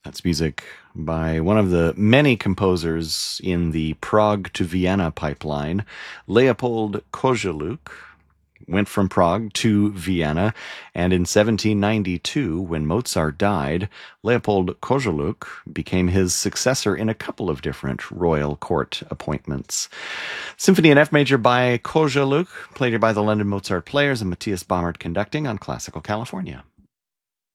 That's music by one of the many composers in the Prague to Vienna pipeline. Leopold Kozeluk went from Prague to Vienna, and in 1792, when Mozart died, Leopold Kozeluk became his successor in a couple of different royal court appointments. Symphony in F major by Kozeluk, played by the London Mozart Players and Matthias Baumert conducting on Classical California.